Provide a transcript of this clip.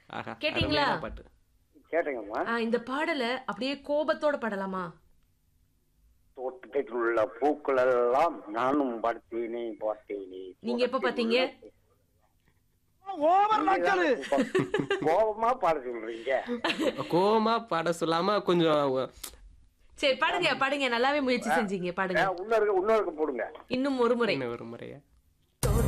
ஆஹா, கேட்டீங்களா? அருமையான பாட்டு. கேட்டேங்கம்மா. இந்த பாடல அப்படியே கோபத்தோட பாடலாமா? தோட்டத்தில் உள்ள பூக்கள் எல்லாம் நானும் பார்த்தேனே பார்த்தேனே. நீங்க எப்ப பாத்தீங்க? கோபமா பாட சொல்றீங்க. கோவமா பாட சொல்லாம கொஞ்சம் சரி பாடுங்க பாடுங்க, நல்லாவே முயற்சி செஞ்சீங்க, பாடுங்க இன்னொருக்கு போடுங்க. இன்னும் ஒரு முறை. இன்னும் ஒரு முறையா